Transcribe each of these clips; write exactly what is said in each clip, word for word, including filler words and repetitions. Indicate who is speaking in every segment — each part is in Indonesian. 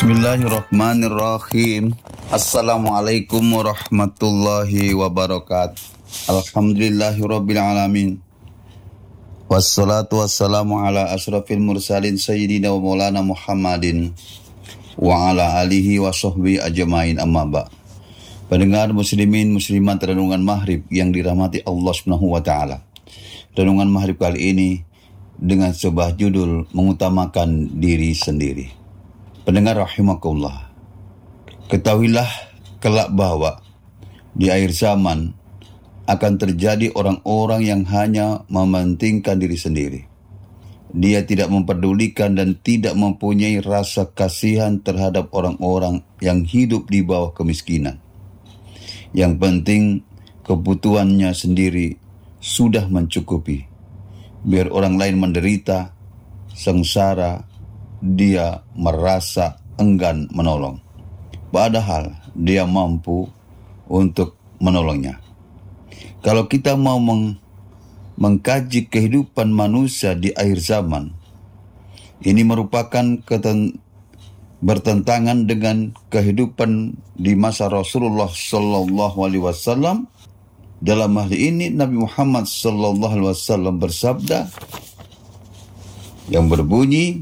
Speaker 1: Bismillahirrahmanirrahim. Assalamualaikum warahmatullahi wabarakatuh. Alhamdulillahirabbil alamin. Wassalatu wassalamu ala asyrafil mursalin sayyidina wa maulana Muhammadin wa ala alihi wa sahbihi ajmain, amma ba'. Pendengar muslimin muslimat renungan maghrib yang dirahmati Allah Subhanahu wa taala. Renungan maghrib kali ini dengan sebuah judul mengutamakan diri sendiri. Pendengar rahimakumullah, ketahuilah kelak bahwa di akhir zaman akan terjadi orang-orang yang hanya mementingkan diri sendiri. Dia tidak memperdulikan dan tidak mempunyai rasa kasihan terhadap orang-orang yang hidup di bawah kemiskinan. Yang penting kebutuhannya sendiri sudah mencukupi. Biar orang lain menderita, sengsara, dia merasa enggan menolong, padahal dia mampu untuk menolongnya. Kalau kita mau meng- mengkaji kehidupan manusia di akhir zaman, ini merupakan keten- bertentangan dengan kehidupan di masa Rasulullah Sallallahu Alaihi Wasallam. Dalam hal ini Nabi Muhammad Sallallahu Alaihi Wasallam bersabda yang berbunyi,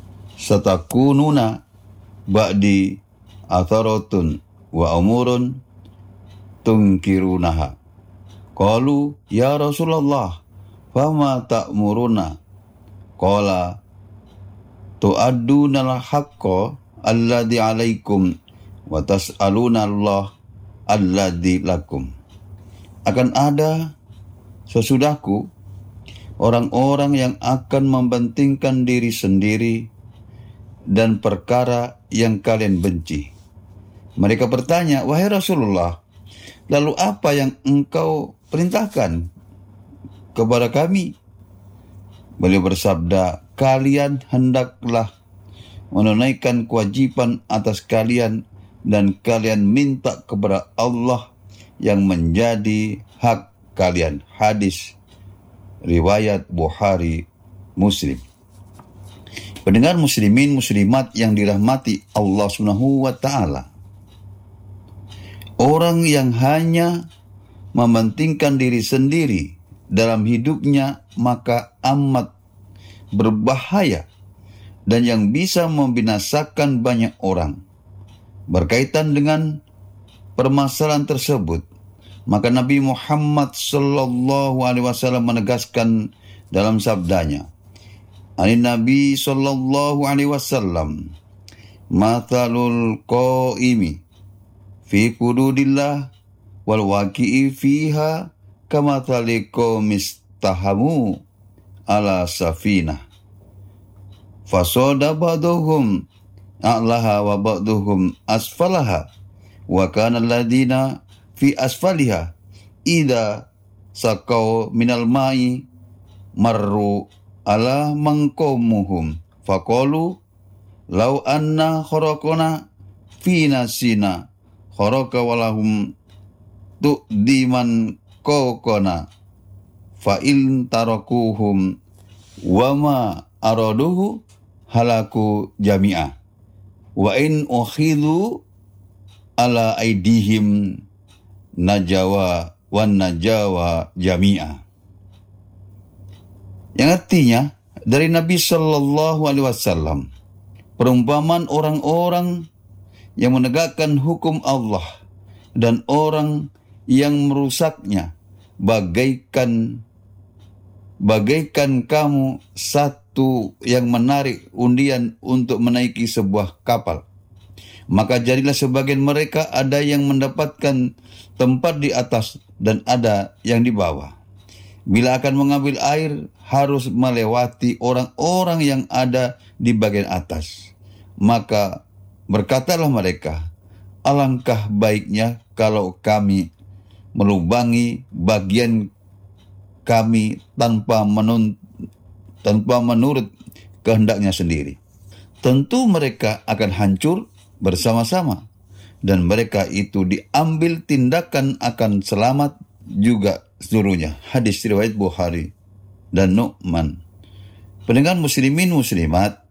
Speaker 1: "Satakununa ba'di atharatun wa umurun tunkirunaha." Qalu, "Ya Rasulullah, fama ta'muruna?" Qala, "Tu'adduna al-haqqa alladhi 'alaikum wa tas'aluna Allah alladhi lakum." Akan ada sesudahku orang-orang yang akan mempentingkan diri sendiri dan perkara yang kalian benci. Mereka bertanya, "Wahai Rasulullah, lalu apa yang engkau perintahkan kepada kami?" Beliau bersabda, "Kalian hendaklah menunaikan kewajiban atas kalian dan kalian minta kepada Allah yang menjadi hak kalian." Hadis riwayat Bukhari Muslim. Pendengar muslimin muslimat yang dirahmati Allah Subhanahu wa taala, orang yang hanya mementingkan diri sendiri dalam hidupnya maka amat berbahaya dan yang bisa membinasakan banyak orang. Berkaitan dengan permasalahan tersebut, maka Nabi Muhammad sallallahu alaihi wasallam menegaskan dalam sabdanya, Ani Nabi sallallahu alaihi wasallam, "Mathalul qaimi fi qududillah wal waqi'i fiha kamathali qaumis tahamu ala safinah. Fasoda ba'duhum a'laha wa ba'duhum asfalaha wa kana alladhina fi asfaliha idza sakau minal ma'i marru ala mangkomuhum faqalu law anna kharaqana fi nasina kharaqa walahum tu'diman kokona fa in tarakuhum wa ma araduhu halaku jami'a wa in ukhidhu ala aidihim najawa wan najawa jami'a." Yang artinya dari Nabi Sallallahu Alaihi Wasallam, perumpamaan orang-orang yang menegakkan hukum Allah dan orang yang merusaknya bagaikan bagaikan kamu satu yang menarik undian untuk menaiki sebuah kapal. Maka jadilah sebagian mereka ada yang mendapatkan tempat di atas dan ada yang di bawah. Bila akan mengambil air, harus melewati orang-orang yang ada di bagian atas. Maka berkatalah mereka, "Alangkah baiknya kalau kami melubangi bagian kami tanpa menun, tanpa menurut kehendaknya sendiri." Tentu mereka akan hancur bersama-sama, dan mereka itu diambil tindakan akan selamat juga seluruhnya. Hadis riwayat Bukhari dan Nu'man. Pendengar muslimin muslimat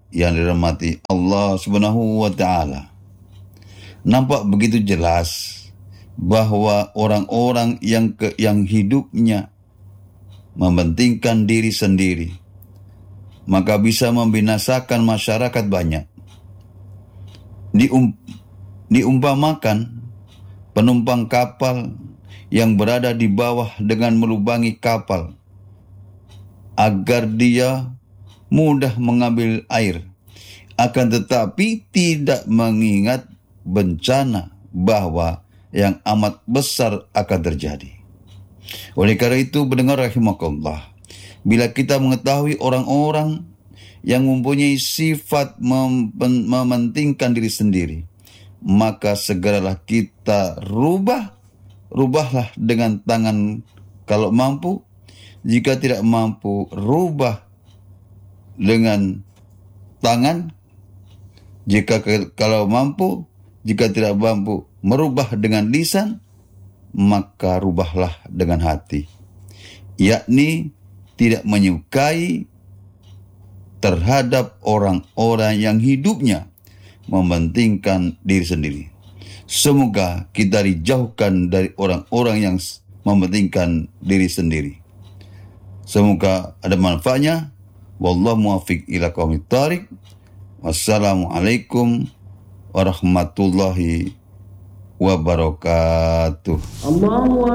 Speaker 1: yang dirahmati Allah Subhanahu wa taala, nampak begitu jelas bahwa orang-orang yang ke, yang hidupnya mementingkan diri sendiri, maka bisa membinasakan masyarakat banyak. Dium, diumpamakan penumpang kapal yang berada di bawah dengan melubangi kapal agar dia mudah mengambil air, akan tetapi tidak mengingat bencana bahwa yang amat besar akan terjadi. Oleh karena itu, pendengar rahimakumullah, bila kita mengetahui orang-orang yang mempunyai sifat mem- mementingkan diri sendiri, maka segeralah kita rubah, rubahlah dengan tangan kalau mampu. Jika tidak mampu, rubah dengan tangan. Jika ke, kalau mampu, jika tidak mampu, merubah dengan lisan, maka rubahlah dengan hati, yakni tidak menyukai terhadap orang-orang yang hidupnya mementingkan diri sendiri. Semoga kita dijauhkan dari orang-orang yang mementingkan diri sendiri. Semoga ada manfaatnya. Wallahu muwaffiq ila aqwamit thoriq. Wassalamualaikum warahmatullahi wabarakatuh.